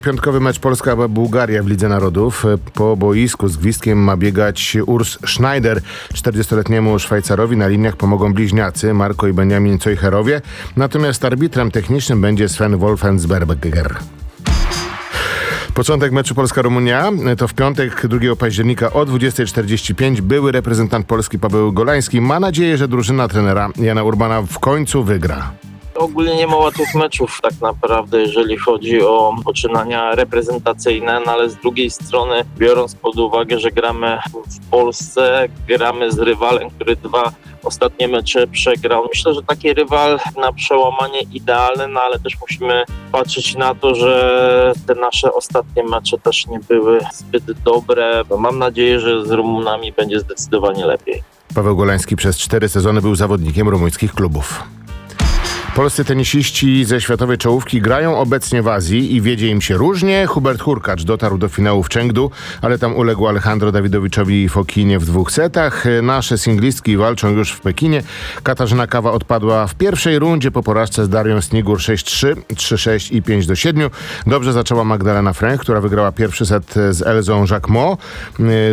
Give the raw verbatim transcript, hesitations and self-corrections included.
Piątkowy mecz Polska-Bułgaria w Lidze Narodów. Po boisku z gwizdkiem ma biegać Urs Schneider. czterdziestoletniemu Szwajcarowi na liniach pomogą bliźniacy Marko i Benjamin Cojcherowie. Natomiast arbitrem technicznym będzie Sven Wolfensberger. Początek meczu Polska-Rumunia to w piątek drugiego października o dwudziesta czterdzieści pięć. Były reprezentant Polski Paweł Golański ma nadzieję, że drużyna trenera Jana Urbana w końcu wygra. Ogólnie nie ma łatwych meczów tak naprawdę, jeżeli chodzi o poczynania reprezentacyjne, no ale z drugiej strony, biorąc pod uwagę, że gramy w Polsce, gramy z rywalem, który dwa ostatnie mecze przegrał. Myślę, że taki rywal na przełamanie idealny, no ale też musimy patrzeć na to, że te nasze ostatnie mecze też nie były zbyt dobre. Mam nadzieję, że z Rumunami będzie zdecydowanie lepiej. Paweł Golański przez cztery sezony był zawodnikiem rumuńskich klubów. Polscy tenisiści ze światowej czołówki grają obecnie w Azji i wiedzie im się różnie. Hubert Hurkacz dotarł do finału w Chengdu, ale tam uległ Alejandro Dawidowiczowi Fokinie w dwóch setach. Nasze singlistki walczą już w Pekinie. Katarzyna Kawa odpadła w pierwszej rundzie po porażce z Darią Snigur sześć trzy, trzy sześć i pięć do siedmiu. Dobrze zaczęła Magdalena Fręch, która wygrała pierwszy set z Elzą Jacquemot.